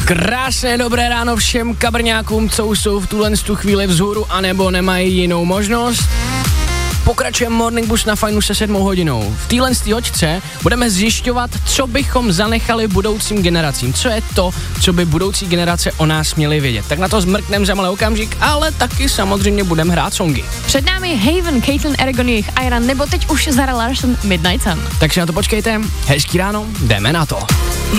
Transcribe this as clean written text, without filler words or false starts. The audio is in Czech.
Krásné dobré ráno všem kabrňákům, co jsou v tuhle chvíli vzhůru, anebo nemají jinou možnost. Pokračujeme Morning Bus na Fajnu se 7 hodinou. V téhle hoďce budeme zjišťovat, co bychom zanechali budoucím generacím. Co je to, co by budoucí generace o nás měly vědět. Tak na to zmrkneme za malý okamžik, ale taky samozřejmě budeme hrát songy. Před námi Haven, Caitlin Aragon, jejich Iron, nebo teď už Zara Larsson, Midnight Sun. Takže na to počkejte, hezký ráno, jdeme na to.